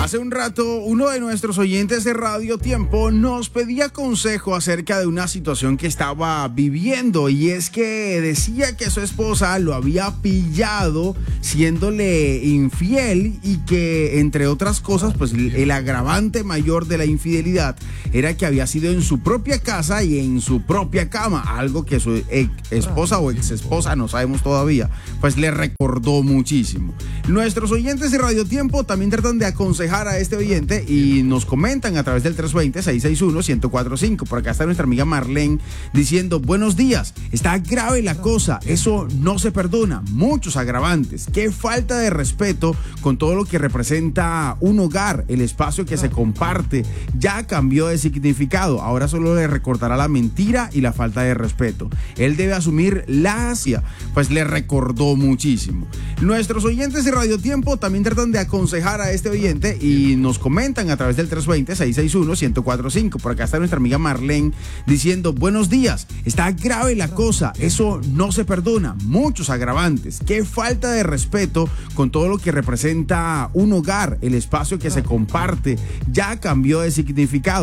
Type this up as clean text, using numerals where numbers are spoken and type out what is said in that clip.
Hace un rato, uno de nuestros oyentes de Radio Tiempo nos pedía consejo acerca de una situación que estaba viviendo, y es que decía que su esposa lo había pillado siéndole infiel, y que, entre otras cosas, pues el agravante mayor de la infidelidad era que había sido en su propia casa y en su propia cama, algo que su esposa o ex esposa, no sabemos todavía, pues le recordó muchísimo. Nuestros oyentes de Radio Tiempo también tratan de aconsejar a este oyente y nos comentan a través del 320-661-1045. Por acá está nuestra amiga Marlene diciendo: buenos días, está grave la cosa, eso no se perdona, muchos agravantes, qué falta de respeto con todo lo que representa un hogar, el espacio que se comparte ya cambió de significado, ahora solo le recordará la mentira y la falta de respeto. Él debe asumir la asia, pues le recordó muchísimo. Nuestros oyentes de Radio Tiempo también tratan de aconsejar a este oyente y nos comentan a través del 320-661-1045. Por acá está nuestra amiga Marlene diciendo: buenos días, está grave la cosa, eso no se perdona, muchos agravantes, qué falta de respeto con todo lo que representa un hogar, el espacio que se comparte ya cambió de significado.